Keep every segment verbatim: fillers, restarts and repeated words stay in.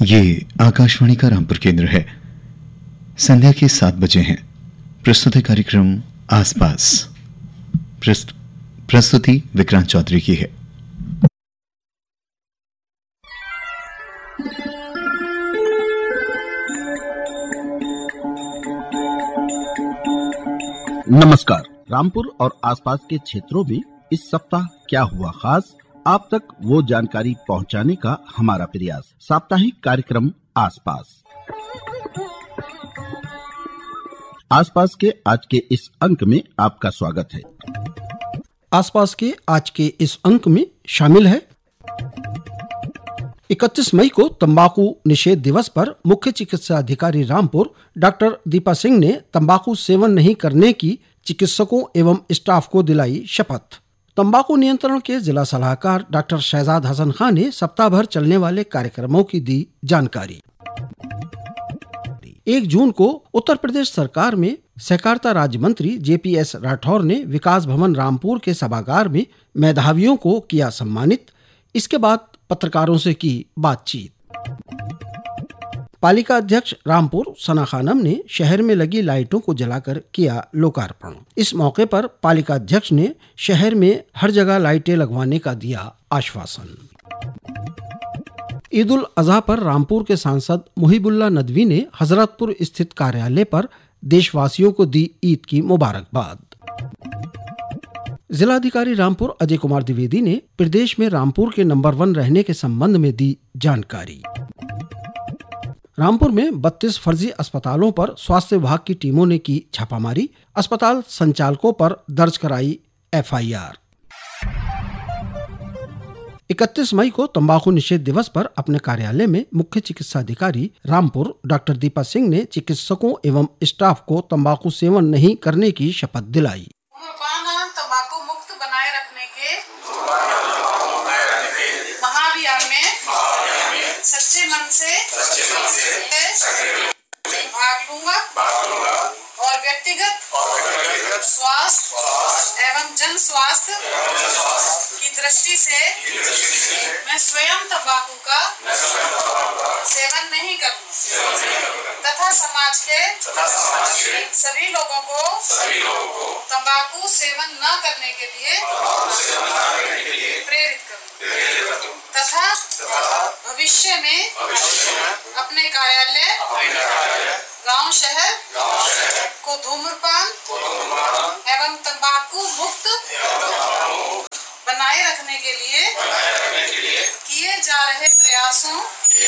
ये आकाशवाणी का रामपुर केंद्र है। संध्या के सात बजे हैं। प्रस्तुति कार्यक्रम आसपास। प्रस्तु, प्रस्तुति विक्रांत चौधरी की है। नमस्कार। रामपुर और आसपास के क्षेत्रों में इस सप्ताह क्या हुआ खास, आप तक वो जानकारी पहुंचाने का हमारा प्रयास। साप्ताहिक कार्यक्रम आसपास। आसपास के आज के इस अंक में आपका स्वागत है। आसपास के आज के इस अंक में शामिल है इकतीस मई को तंबाकू निषेध दिवस पर मुख्य चिकित्सा अधिकारी रामपुर डॉक्टर दीपा सिंह ने तंबाकू सेवन नहीं करने की चिकित्सकों एवं स्टाफ को दिलाई शपथ। तंबाकू नियंत्रण के जिला सलाहकार डॉक्टर शहजाद हसन खान ने सप्ताह भर चलने वाले कार्यक्रमों की दी जानकारी। एक जून को उत्तर प्रदेश सरकार में सहकारिता राज्य मंत्री जेपीएस राठौर ने विकास भवन रामपुर के सभागार में मेधावियों को किया सम्मानित। इसके बाद पत्रकारों से की बातचीत। पालिका अध्यक्ष रामपुर सना खानम ने शहर में लगी लाइटों को जलाकर किया लोकार्पण। इस मौके पर पालिका अध्यक्ष ने शहर में हर जगह लाइटें लगवाने का दिया आश्वासन। ईद उल अजहा पर रामपुर के सांसद मुहिबुल्लाह नदवी ने हजरतपुर स्थित कार्यालय पर देशवासियों को दी ईद की मुबारकबाद। जिलाधिकारी रामपुर अजय कुमार द्विवेदी ने प्रदेश में रामपुर के नंबर वन रहने के संबंध में दी जानकारी। रामपुर में बत्तीस फर्जी अस्पतालों पर स्वास्थ्य विभाग की टीमों ने की छापामारी। अस्पताल संचालकों पर दर्ज कराई एफआईआर। इकतीस मई को तंबाकू निषेध दिवस पर अपने कार्यालय में मुख्य चिकित्सा अधिकारी रामपुर डॉक्टर दीपा सिंह ने चिकित्सकों एवं स्टाफ को तंबाकू सेवन नहीं करने की शपथ दिलाई। तंबाकू मुक्त बनाए रखने के महाअभियान में सच्चे मन से भाग लूंगा और व्यक्तिगत स्वास्थ्य एवं जन स्वास्थ्य की दृष्टि से मैं स्वयं तंबाकू का सेवन नहीं करूंगा तथा समाज के सभी लोगों को तंबाकू सेवन न करने के लिए प्रेरित करूं तथा भविष्य में अपने कार्यालय गांव शहर को धूम्रपान एवं तंबाकू मुक्त बनाए रखने के लिए किए जा रहे प्रयासों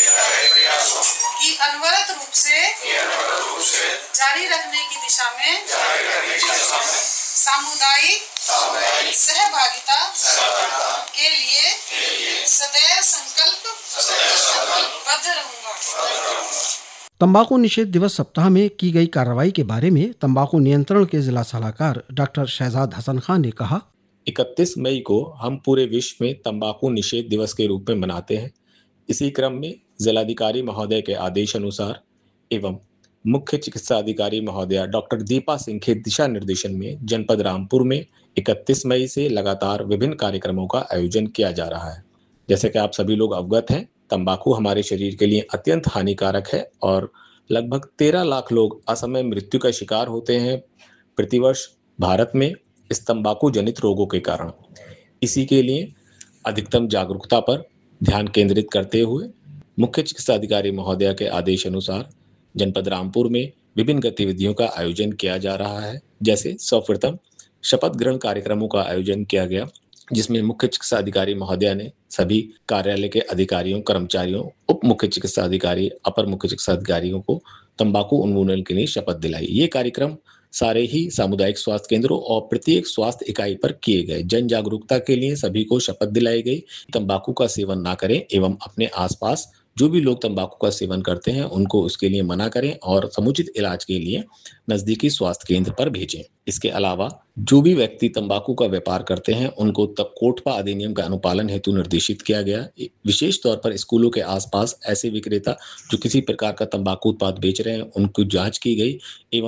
की अनवरत रूप से जारी रखने की दिशा में सामुदायिक सहभागिता के लिए सदैव संकल्प बद्ध रहूंगा। तंबाकू निषेध दिवस सप्ताह में की गई कार्रवाई के बारे में तंबाकू नियंत्रण के जिला सलाहकार डॉक्टर शहजाद हसन खान ने कहा, इकतीस मई को हम पूरे विश्व में तंबाकू निषेध दिवस के रूप में मनाते हैं। इसी क्रम में जिलाधिकारी महोदय के आदेश अनुसार एवं मुख्य चिकित्सा अधिकारी महोदया डॉक्टर दीपा सिंह के दिशा निर्देशन में जनपद रामपुर में इकतीस मई से लगातार विभिन्न कार्यक्रमों का आयोजन किया जा रहा है। जैसे कि आप सभी लोग अवगत हैं, तंबाकू हमारे शरीर के लिए अत्यंत हानिकारक है और लगभग तेरह लाख लोग असमय मृत्यु का शिकार होते हैं प्रतिवर्ष भारत में इस तंबाकू जनित रोगों के कारण। इसी के लिए अधिकतम जागरूकता पर ध्यान केंद्रित करते हुए मुख्य चिकित्सा अधिकारी महोदया के आदेश अनुसार जनपद रामपुर में विभिन्न गतिविधियों का आयोजन किया जा रहा है। जैसे सर्वप्रथम शपथ ग्रहण कार्यक्रमों का आयोजन किया गया, जिसमें मुख्य चिकित्सा अधिकारी महोदया ने सभी कार्यालय के अधिकारियों, कर्मचारियों, उप मुख्य चिकित्सा अधिकारी, अपर मुख्य चिकित्सा अधिकारियों को तंबाकू उन्मूलन के लिए शपथ दिलाई। ये कार्यक्रम सारे ही सामुदायिक स्वास्थ्य केंद्रों और प्रत्येक स्वास्थ्य इकाई पर किए गए। जन जागरूकता के लिए सभी को शपथ दिलाई गई, तंबाकू का सेवन ना करें एवं अपने आसपास जो भी लोग तंबाकू का सेवन करते हैं उनको उसके लिए मना करें और समुचित इलाज के लिए नजदीकी स्वास्थ्य केंद्र पर भेजें। इसके अलावा जो भी व्यक्ति तंबाकू का व्यापार करते हैं उनको तब कोटपा अधिनियम का अनुपालन हेतु निर्देशित किया गया। विशेष तौर पर स्कूलों के आसपास ऐसे विक्रेता जो किसी प्रकार का तंबाकू उत्पाद बेच रहे हैं उनकी जांच की गई एवं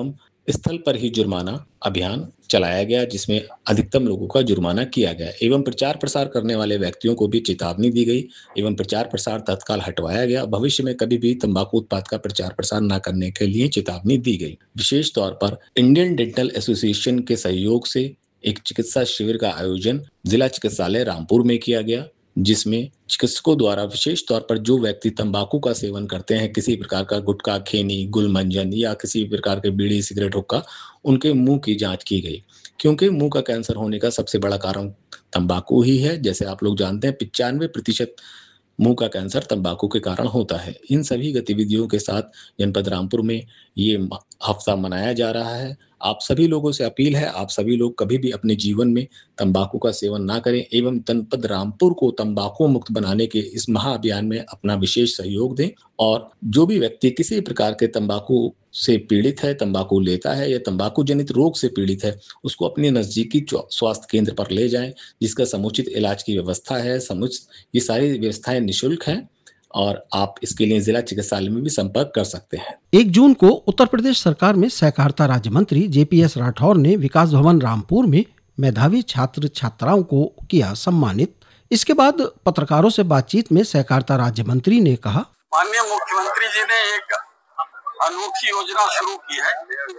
स्थल पर ही जुर्माना अभियान चलाया गया, जिसमें अधिकतम लोगों का जुर्माना किया गया एवं प्रचार प्रसार करने वाले व्यक्तियों को भी चेतावनी दी गई एवं प्रचार प्रसार तत्काल हटवाया गया। भविष्य में कभी भी तंबाकू उत्पाद का प्रचार प्रसार न करने के लिए चेतावनी दी गई। विशेष तौर पर इंडियन डेंटल एसोसिएशन के सहयोग से एक चिकित्सा शिविर का आयोजन जिला चिकित्सालय रामपुर में किया गया, जिसमें चिकित्सकों द्वारा विशेष तौर पर जो व्यक्ति तंबाकू का सेवन करते हैं, किसी प्रकार का गुटखा, खैनी, गुलमंजन या किसी प्रकार के बीड़ी, सिगरेट, हुक्का, उनके मुंह की जांच की गई, क्योंकि मुंह का कैंसर होने का सबसे बड़ा कारण तंबाकू ही है। जैसे आप लोग जानते हैं, पिचानवे प्रतिशत मुंह का कैंसर तंबाकू के कारण होता है। इन सभी गतिविधियों के साथ जनपद रामपुर में ये हफ्ता मनाया जा रहा है। आप सभी लोगों से अपील है, आप सभी लोग कभी भी अपने जीवन में तंबाकू का सेवन ना करें एवं जनपद रामपुर को तंबाकू मुक्त बनाने के इस महाअभियान में अपना विशेष सहयोग दें। और जो भी व्यक्ति किसी प्रकार के तंबाकू से पीड़ित है, तंबाकू लेता है या तंबाकू जनित रोग से पीड़ित है, उसको अपने नजदीकी स्वास्थ्य केंद्र पर ले जाएं, जिसका समुचित इलाज की व्यवस्था है। समुचित ये सारी व्यवस्थाएं निःशुल्क हैं और आप इसके लिए जिला चिकित्सालय में भी संपर्क कर सकते हैं। एक जून को उत्तर प्रदेश सरकार में सहकारिता राज्य मंत्री जेपीएस राठौर ने विकास भवन रामपुर में मेधावी छात्र छात्राओं को किया सम्मानित। इसके बाद पत्रकारों से बातचीत में सहकारिता राज्य मंत्री ने कहा, माननीय मुख्यमंत्री जी ने एक अनोखी योजना शुरू की है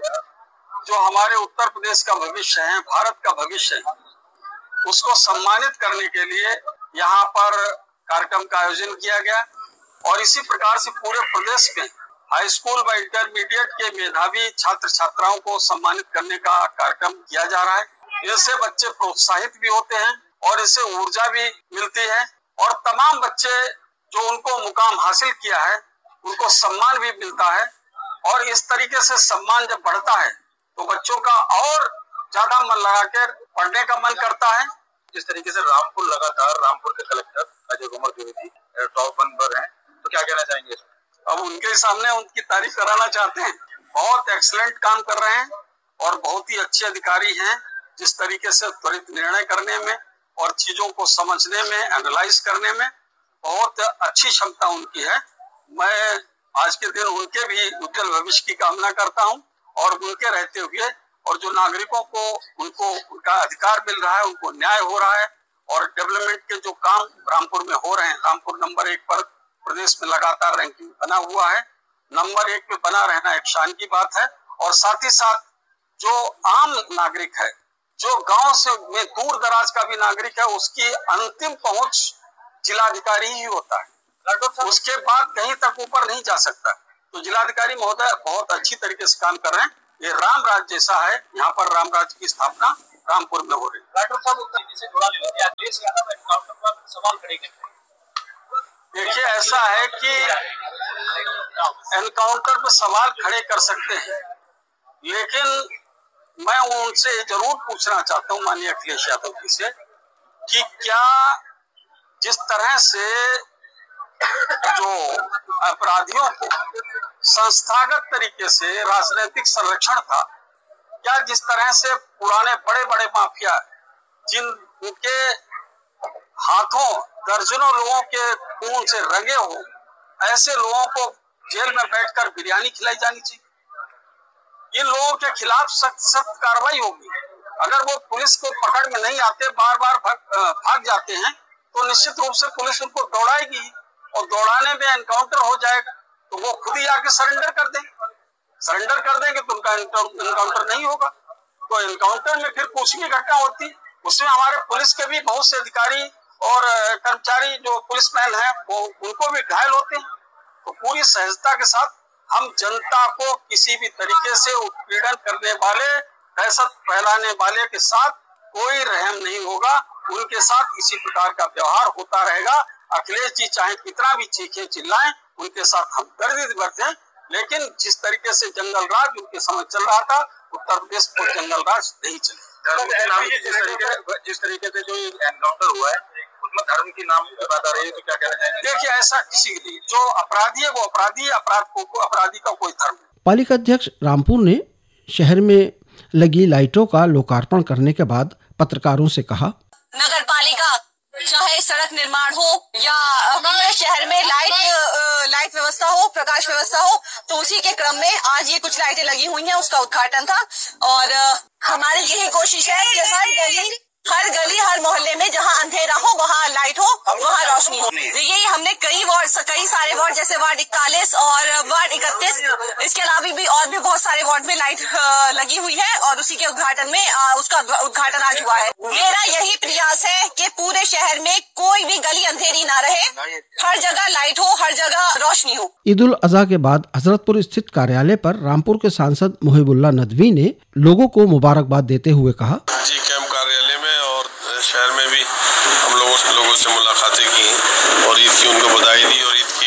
जो हमारे उत्तर प्रदेश का भविष्य है, भारत का भविष्य है, उसको सम्मानित करने के लिए यहाँ पर कार्यक्रम का आयोजन किया गया और इसी प्रकार से पूरे प्रदेश में हाई स्कूल व इंटरमीडिएट के मेधावी छात्र छात्राओं को सम्मानित करने का कार्यक्रम किया जा रहा है। इससे बच्चे प्रोत्साहित भी होते हैं और इससे ऊर्जा भी मिलती है और तमाम बच्चे जो उनको मुकाम हासिल किया है उनको सम्मान भी मिलता है और इस तरीके से सम्मान जब बढ़ता है तो बच्चों का और ज्यादा मन लगाकर पढ़ने का मन करता है। जिस तरीके से रामपुर लगातार रामपुर के collector Ajay Kumar Dwivedi top one पर हैं, तो क्या कहना चाहेंगे? अब उनके सामने उनकी तारीफ कराना चाहते हैं। बहुत एक्सीलेंट काम कर रहे हैं और बहुत ही अच्छे अधिकारी हैं। जिस तरीके से त्वरित निर्णय करने में और चीजों को समझने में, एनालाइज करने में बहुत अच्छी क्षमता उनकी है। मैं आज के दिन उनके भी उज्जवल भविष्य की कामना करता हूं और उनके रहते हुए और जो नागरिकों को उनको उनका अधिकार मिल रहा है, उनको न्याय हो रहा है और डेवलपमेंट के जो काम रामपुर में हो रहे हैं, रामपुर नंबर एक पर प्रदेश में लगातार रैंकिंग बना हुआ है। नंबर एक पे बना रहना एक शान की बात है और साथ ही साथ जो आम नागरिक है, जो गांव से में दूर दराज का भी नागरिक है, उसकी अंतिम पहुंच जिलाधिकारी ही होता है। उसके बाद कहीं तक ऊपर नहीं जा सकता। तो जिलाधिकारी महोदय बहुत अच्छी तरीके से काम कर रहे हैं। ये राम राज्य जैसा है, यहाँ पर राम राज्य की स्थापना रामपुर में हो रही है। देखिए, ऐसा है कि एनकाउंटर पे सवाल खड़े कर सकते हैं, लेकिन मैं उनसे जरूर पूछना चाहता हूँ माननीय अखिलेश यादव जी से कि क्या जिस तरह से जो अपराधियों को संस्थागत तरीके से राजनीतिक संरक्षण था, क्या जिस तरह से पुराने बड़े बड़े माफिया जिनके हाथों दर्जनों लोगों के खून से रंगे हो, ऐसे लोगों को जेल में बैठकर बिरयानी खिलाई जानी चाहिए। इन लोगों के खिलाफ सख्त सख्त कार्रवाई होगी। अगर वो पुलिस को पकड़ में नहीं आते, बार बार भाग, भाग जाते हैं, तो निश्चित रूप से पुलिस उनको दौड़ाएगी और दौड़ाने में एनकाउंटर हो जाएगा, तो वो खुद ही आके सरेंडर कर देंगे। सरेंडर कर देंगे तो उनका एनकाउंटर नहीं होगा। तो एनकाउंटर में फिर कुछ भी घटना होती, उसमें हमारे पुलिस के भी बहुत से अधिकारी और कर्मचारी जो पुलिसमैन हैं वो उनको भी घायल होते हैं। तो पूरी सहजता के साथ हम जनता को किसी भी तरीके से उत्पीड़न करने वाले, दहशत फैलाने वाले के साथ कोई रहम नहीं होगा। उनके साथ इसी प्रकार का व्यवहार होता रहेगा। अखिलेश जी चाहे कितना भी चीखें चिल्लाएं, उनके साथ हम गर्दिश बरतें, लेकिन जिस तरीके से जंगल राज उनके समझ चल रहा था, उत्तर प्रदेश को जंगल राज नहीं चले। जिस तरीके जिस तरीके से जो एनकाउंटर हुआ है उसमें धर्म की नाम की बात आ रही है, तो क्या कहना चाहेंगे? देखिए, ऐसा किसी के लिए जो अपराधी है वो अपराधी है, अपराध को, को अपराधी का कोई धर्म। पालिका अध्यक्ष रामपुर ने शहर में लगी लाइटों का लोकार्पण करने के बाद पत्रकारों से कहा, नगर पालिका चाहे सड़क निर्माण हो या हमारे शहर में लाइट लाइट व्यवस्था हो, प्रकाश व्यवस्था हो। तो उसी के क्रम में आज ये कुछ लाइटें लगी हुई हैं, उसका उद्घाटन था। और हमारी यही कोशिश है कि हर गली हर गली हर मोहल्ले में जहाँ अंधेरा हो वहाँ लाइट हो, वहाँ रोशनी हो। यही हमने कई वार्ड कई सारे वार्ड जैसे वार्ड इकतालीस और वार्ड इकतीस, इसके अलावा भी और भी बहुत सारे वार्ड में लाइट लगी हुई है और उसी के उद्घाटन में उसका उद्घाटन आज हुआ है। मेरा यही प्रयास है कि पूरे शहर में कोई भी गली अंधेरी ना रहे, हर जगह लाइट हो, हर जगह रोशनी हो। ईद उल अजहा के बाद हजरतपुर स्थित कार्यालय पर रामपुर के सांसद मुहिबुल्लाह नदवी ने लोगों को मुबारकबाद देते हुए कहा, जी कैंप कार्यालय में और शहर में भी हम लोगों से लोगों से मुलाकातें की और ईद की उनको बधाई दी और ईद की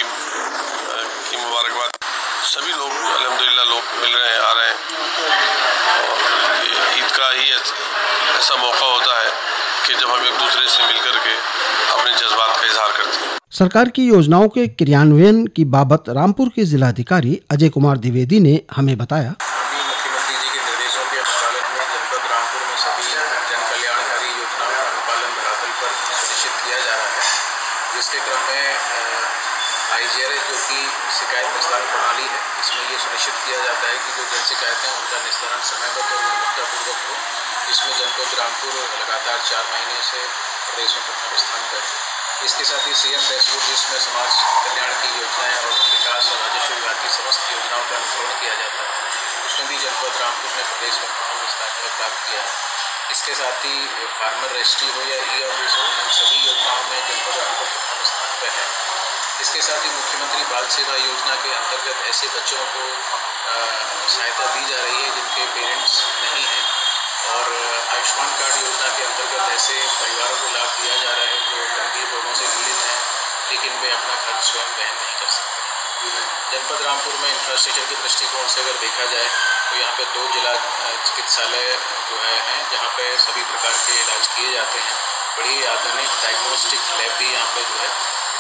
की मुबारकबाद। सभी लोग अल्हम्दुलिल्लाह लोग मिल रहे हैं, आ रहे हैं। और ईद का ही ऐसा मौका होता है कि जब हम एक दूसरे से मिलकर के अपने जज्बात का इजहार करते हैं। सरकार की योजनाओं के क्रियान्वयन की बाबत रामपुर के जिलाधिकारी अजय कुमार द्विवेदी ने हमें बताया, मुख्यमंत्री जी के निर्देशों के अनुपालन में जनपद रामपुर में सभी जन कल्याणकारी योजनाओं का अनुपालन धरातल पर सुनिश्चित किया जा रहा है, जिसके क्रम में आई जी आर जो कि शिकायत निस्तारण प्रणाली है, इसमें ये सुनिश्चित किया जाता है कि जो जन शिकायतें हैं उनका निस्तारण समयबद्ध और गुणवत्तापूर्वक हो। इसमें जनपद रामपुर लगातार चार महीने से प्रदेश में प्रथम स्थान पर है। इसके साथ ही सीएम डैशबोर्ड जिसमें समाज कल्याण की योजनाएं और विकास और राजस्व विभाग की समस्त योजनाओं का अनुसरण किया जाता है, उसमें भी जनपद रामपुर ने प्रदेश में प्रथम स्थान पर प्राप्त किया है। इसके साथ ही फार्मर रजिस्ट्री हो या ई ऑफिस हो, इन सभी योजनाओं में जनपद रामपुर प्रथम स्थान पर है। इसके साथ ही मुख्यमंत्री बाल सेवा योजना के अंतर्गत ऐसे बच्चों को सहायता दी जा रही है जिनके पेरेंट्स नहीं हैं, और आयुष्मान कार्ड योजना के अंतर्गत ऐसे परिवारों को लाभ दिया जा रहा है जो गंभीर रोगों से पीड़ित हैं लेकिन वे अपना खर्च स्वयं वहन नहीं कर सकते। जनपद रामपुर में इंफ्रास्ट्रक्चर के दृष्टिकोण से अगर देखा जाए तो यहाँ पे दो जिला चिकित्सालय जो है हैं जहाँ पे सभी प्रकार के इलाज किए जाते हैं। बड़ी आधुनिक डायग्नोस्टिक लैब भी यहाँ पे जो है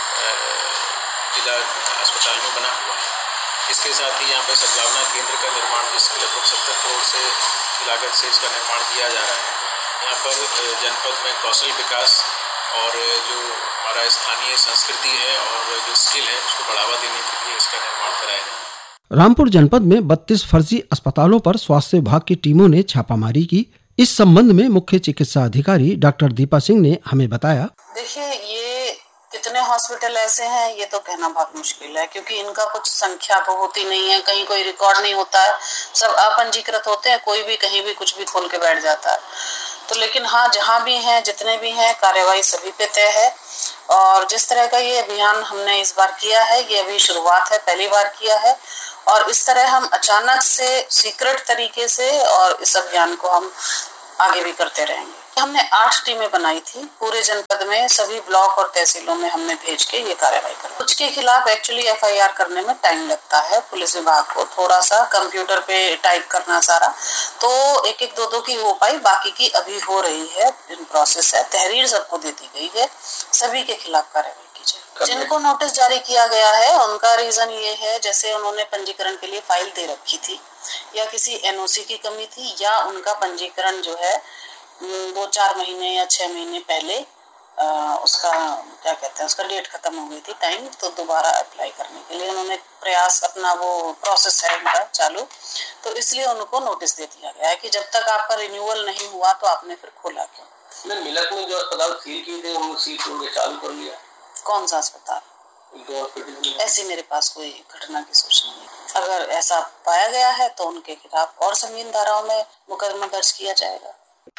जिला अस्पताल में बना हुआ है। इसके साथ ही यहाँ पे सद्भावना केंद्र का निर्माण जिसके लगभग सत्तर करोड़ से की लागत से इसका निर्माण किया जा रहा है। यहाँ पर जनपद में कौशल विकास और जो हमारा स्थानीय संस्कृति है और जो स्किल है उसको बढ़ावा देने के लिए इसका निर्माण कराया जाए। रामपुर जनपद में बत्तीस फर्जी अस्पतालों पर स्वास्थ्य विभाग की टीमों ने छापामारी की। इस संबंध में मुख्य चिकित्सा अधिकारी डॉक्टर दीपा सिंह ने हमें बताया, देखिए ये कितने हॉस्पिटल ऐसे हैं ये तो कहना बहुत मुश्किल है, क्योंकि इनका कुछ संख्या तो होती नहीं है, कहीं कोई रिकॉर्ड नहीं होता है, सब अपंजीकृत होते हैं, कोई भी कहीं भी कुछ भी खोल के बैठ जाता है। तो लेकिन हाँ, जहाँ भी हैं जितने भी हैं कार्रवाई सभी पे तय है। और जिस तरह का ये अभियान हमने इस बार किया है ये अभी शुरुआत है, पहली बार किया है, और इस तरह हम अचानक से सीक्रेट तरीके से और इस अभियान को हम आगे भी करते रहेंगे। हमने आठ टीमें बनाई थी पूरे जनपद में, सभी ब्लॉक और तहसीलों में हमने भेज के ये कार्रवाई करी। कुछ के खिलाफ एक्चुअली एफ आई आर करने में टाइम लगता है, पुलिस विभाग को थोड़ा सा कंप्यूटर पे टाइप करना सारा, तो एक एक दो दो की हो पाई, बाकी की अभी हो रही है, इन प्रोसेस है। तहरीर सबको दे दी गई है, सभी के खिलाफ कार्रवाई की जाए। जिनको नोटिस जारी किया गया है उनका रीजन ये है, जैसे उन्होंने पंजीकरण के लिए फाइल दे रखी थी या किसी एन ओ सी की कमी थी या उनका पंजीकरण जो है वो चार महीने या छह महीने पहले आ, उसका क्या कहते हैं उसका डेट खत्म हो गई थी टाइम, तो दोबारा अप्लाई करने के लिए उन्होंने प्रयास अपना वो प्रोसेस है उनका चालू, तो इसलिए उनको नोटिस दे दिया गया है कि जब तक आपका रिन्यूअल नहीं हुआ तो आपने फिर खोला क्यों। मिलक में जो अस्पताल सील किए थे उन्होंने सील छोड़ के चालू कर लिया। कौन सा अस्पताल? ऐसी मेरे पास कोई घटना की सूचना नहीं। अगर ऐसा पाया गया है तो उनके खिलाफ और संगीन धाराओं में मुकदमा दर्ज किया जाएगा।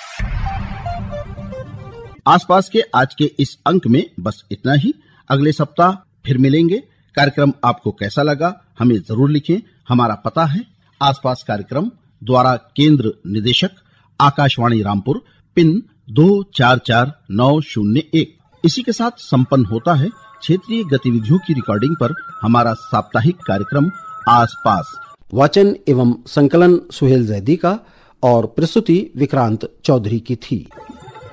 आसपास के आज के इस अंक में बस इतना ही। अगले सप्ताह फिर मिलेंगे। कार्यक्रम आपको कैसा लगा हमें जरूर लिखें। हमारा पता है आसपास कार्यक्रम द्वारा केंद्र निदेशक आकाशवाणी रामपुर, पिन दो चार चार नौ शून्य एक। इसी के साथ संपन्न होता है क्षेत्रीय गतिविधियों की रिकॉर्डिंग पर हमारा साप्ताहिक कार्यक्रम आसपास। वाचन एवं संकलन सुहेल जैदी का और प्रस्तुति विक्रांत चौधरी की थी।